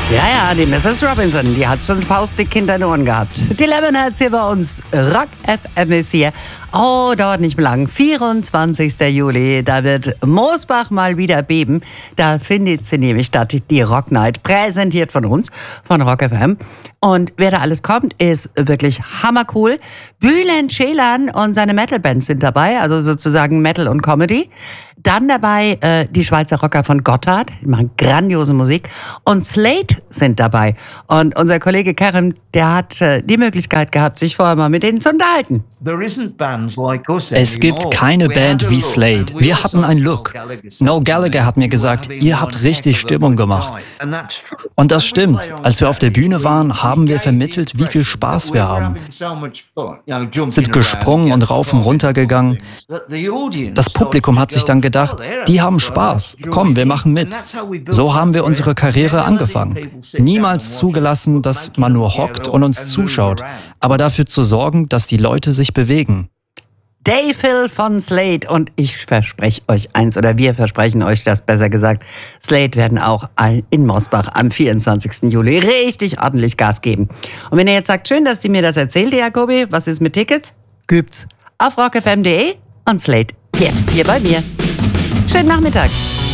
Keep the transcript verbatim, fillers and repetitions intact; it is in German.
Ja, ja, die Misses Robinson, die hat schon faustdick hinter den Ohren gehabt. Die Lemonheads hier bei uns. Rock F M ist hier. Oh, dauert nicht mehr lang. vierundzwanzigster Juli, da wird Mosbach mal wieder beben. Da findet sie nämlich statt, die Rock Night, präsentiert von uns, von Rock F M. Und wer da alles kommt, ist wirklich hammercool. Bülent Ceylan und seine Metalband sind dabei, also sozusagen Metal und Comedy. Dann dabei äh, die Schweizer Rocker von Gotthard, die machen grandiose Musik. Und Slate sind dabei. Und unser Kollege Kerem, der hat äh, die Möglichkeit gehabt, sich vorher mal mit denen zu unterhalten. Es gibt keine Band wie Slate. Wir hatten einen Look. Noel Gallagher hat mir gesagt, ihr habt richtig Stimmung gemacht. Und das stimmt. Als wir auf der Bühne waren, haben wir vermittelt, wie viel Spaß wir haben. Sind gesprungen und rauf und runter gegangen. Das Publikum hat sich dann gedacht, die haben Spaß. Komm, wir machen mit. So haben wir unsere Karriere angefangen. Niemals zugelassen, dass man nur hockt und uns zuschaut, aber dafür zu sorgen, dass die Leute sich bewegen. Dave Hill von Slate, und ich verspreche euch eins, oder wir versprechen euch das besser gesagt, Slate werden auch in Mosbach am vierundzwanzigsten Juli richtig ordentlich Gas geben. Und wenn ihr jetzt sagt, schön, dass die mir das erzählt, Jakobi, was ist mit Tickets? Gibt's auf rock f m punkt de und Slate jetzt hier bei mir. Schönen Nachmittag.